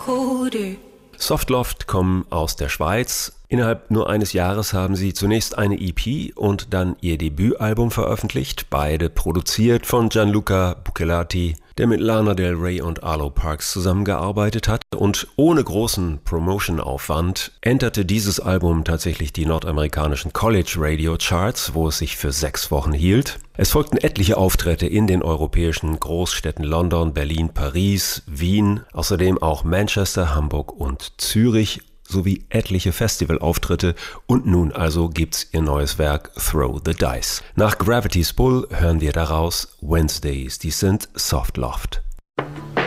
Softloft kommen aus der Schweiz. Innerhalb nur eines Jahres haben sie zunächst eine EP und dann ihr Debütalbum veröffentlicht, beide produziert von Gianluca Bucellati, der mit Lana Del Rey und Arlo Parks zusammengearbeitet hat, und ohne großen Promotion-Aufwand enterte dieses Album tatsächlich die nordamerikanischen College Radio Charts, wo es sich für 6 Wochen hielt. Es folgten etliche Auftritte in den europäischen Großstädten London, Berlin, Paris, Wien, außerdem auch Manchester, Hamburg und Zürich, sowie etliche Festivalauftritte, und nun also gibt's ihr neues Werk Throw the Dice. Nach Gravity's Pull hören wir daraus Wednesdays, die sind Softloft.